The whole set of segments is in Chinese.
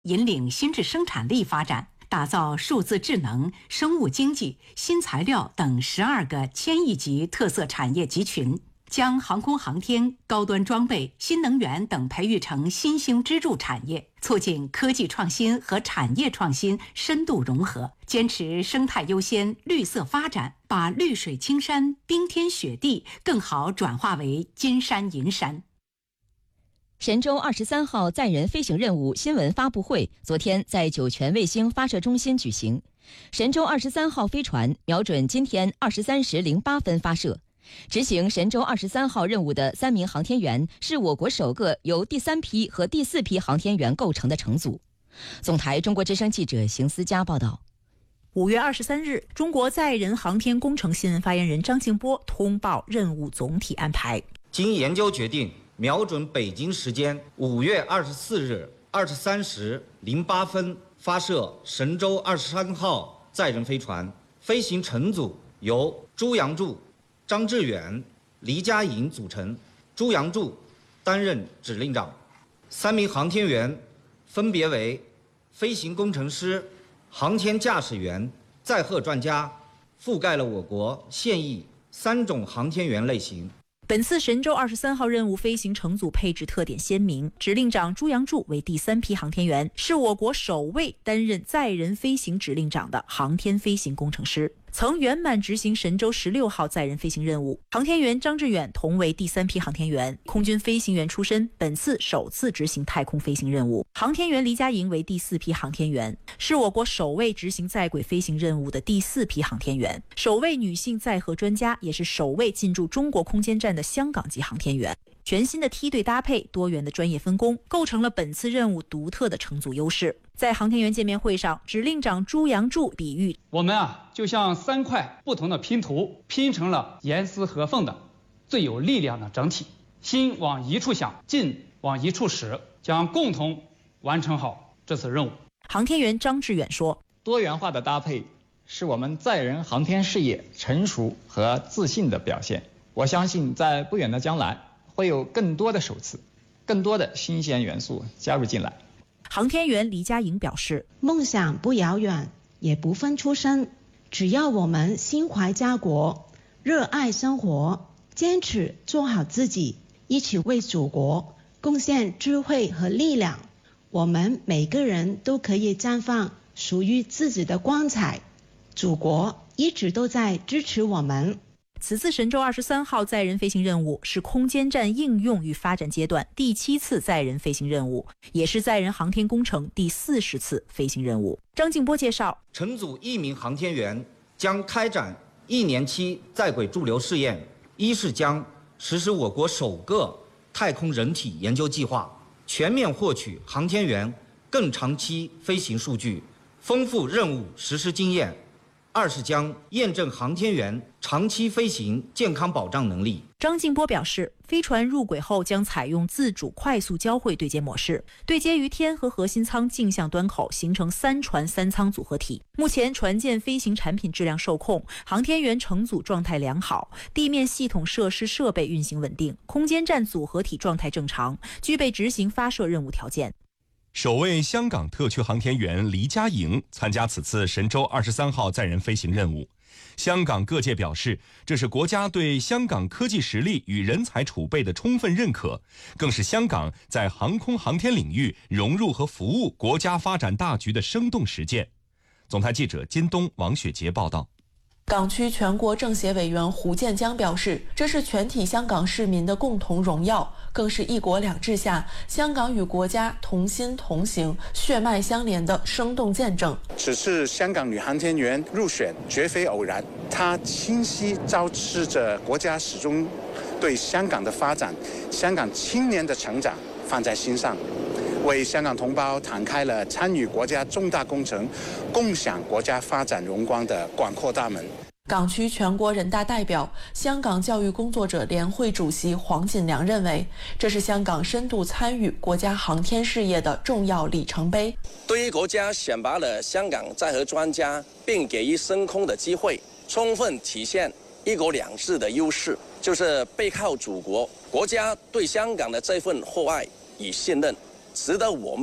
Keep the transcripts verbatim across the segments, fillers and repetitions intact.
引领新质生产力发展，打造数字智能、生物经济、新材料等十二个千亿级特色产业集群，将航空航天、高端装备、新能源等培育成新兴支柱产业，促进科技创新和产业创新深度融合，坚持生态优先、绿色发展，把绿水青山、冰天雪地更好转化为金山银山。 神舟二十三号载人飞行任务新闻发布会昨天在酒泉卫星发射中心举行。神舟二十三号飞船瞄准今天二十三时零八分发射。执行神舟二十三号任务的三名航天员是我国首个由第三批和第四批航天员构成的乘组。总台中国之声记者邢思佳报道。 五月二十三日，中国载人航天工程新闻发言人张静波通报任务总体安排。 经研究决定，瞄准北京时间五月二十四日二十三时零八分发射神舟二十三号载人飞船，飞行乘组由朱杨柱、张志远、黎佳颖组成，朱杨柱担任指令长，三名航天员分别为飞行工程师、航天驾驶员、载荷专家，覆盖了我国现役三种航天员类型。 本次神舟二十三号任务飞行乘组配置特点鲜明，指令长朱杨柱为第三批航天员，是我国首位担任载人飞行指令长的航天飞行工程师，曾圆满执行神舟十六号载人飞行任务。航天员张志远同为第三批航天员，空军飞行员出身，本次首次执行太空飞行任务。航天员黎佳颖为第四批航天员，是我国首位执行在轨飞行任务的第四批航天员，首位女性载荷专家，也是首位进驻中国空间站的香港籍航天员。全新的梯队搭配、多元的专业分工，构成了本次任务独特的乘组优势。在航天员见面会上，指令长朱杨柱比喻， 我们啊就像三块不同的拼图，拼成了严丝合缝的最有力量的整体，心往一处想，劲往一处使，将共同完成好这次任务。 航天员张志远说， 多元化的搭配是我们载人航天事业成熟和自信的表现。我相信在不远的将来会有更多的首次，更多的新鲜元素加入进来。 航天员黎佳颖表示， 梦想不遥远，也不分出身，只要我们心怀家国，热爱生活，坚持做好自己，一起为祖国贡献智慧和力量，我们每个人都可以绽放属于自己的光彩。祖国一直都在支持我们。 此次神舟二十三号载人飞行任务是空间站应用与发展阶段第七次载人飞行任务，也是载人航天工程第四十次飞行任务。张静波介绍， 乘组一名航天员将开展一年期在轨驻留试验，一是将实施我国首个太空人体研究计划，全面获取航天员更长期飞行数据，丰富任务实施经验；二是将验证航天员长期飞行健康保障能力。 张静波表示，飞船入轨后将采用自主快速交会对接模式，对接于天和核心舱镜像端口，形成三船三舱组合体。目前船舰飞行产品质量受控，航天员乘组状态良好，地面系统设施设备运行稳定，空间站组合体状态正常，具备执行发射任务条件。 首位香港特区航天员黎佳颖参加此次神舟二十三号载人飞行任务。香港各界表示，这是国家对香港科技实力与人才储备的充分认可，更是香港在航空航天领域融入和服务国家发展大局的生动实践。总台记者金东、王雪杰报道。 港区全国政协委员胡建江表示，这是全体香港市民的共同荣耀，更是一国两制下香港与国家同心同行、血脉相连的生动见证。 此次香港女航天员入选绝非偶然，她清晰昭示着国家始终对香港的发展、香港青年的成长放在心上，为香港同胞敞开了参与国家重大工程、共享国家发展荣光的广阔大门。 港区全国人大代表、香港教育工作者联会主席黄锦良认为，这是香港深度参与国家航天事业的重要里程碑。 对于国家选拔了香港载荷专家，并给予升空的机会，充分体现一国两制的优势，就是背靠祖国，国家对香港的这份厚爱与信任，值得我们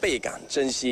倍感珍惜。